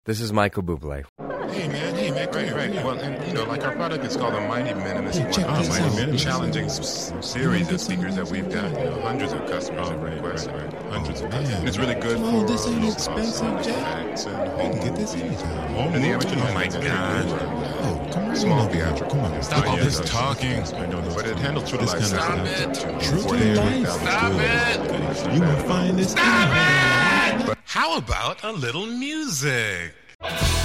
This is Michael Bublé. Hey man, right. Well, and like our product is called the Mighty Minimus One, challenging series of speakers that we've got. Hundreds of customers have requested. Hundreds of customers. It's really good for this ain't expensive, Jack. I can get this anytime. And the original, oh my God. Oh, come on. Small theatrical. Come on. Stop all this talking. But it handles true to life. Stop it. True to life. Stop it. You will find this. Stop it. How about a little music?